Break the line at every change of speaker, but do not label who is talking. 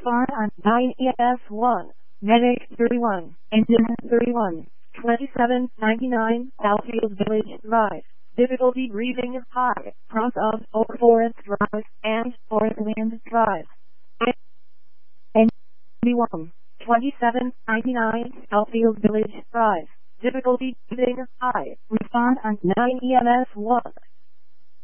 Respond on 9 ES1. Medic 31. Engine 31. 2799 Southfield Village Drive. Difficulty breathing high. Front of Oak Forest Drive and Forestland Drive. Engine 2799 Southfield Village Drive. Difficulty breathing high. Respond on 9 EMS 1.